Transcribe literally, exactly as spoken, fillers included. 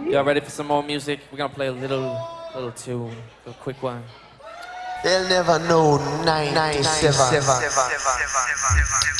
Y'all ready for some more music? We're gonna play a little, little tune, a quick one. They'll never know ninety-seven.